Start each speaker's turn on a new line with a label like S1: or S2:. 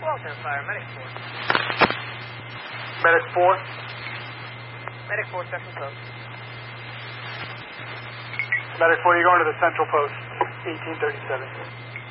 S1: Walter, fire. Medic 4.
S2: Medic 4?
S1: Medic 4, Central Post.
S2: Medic 4, you're going to the Central Post, 1837.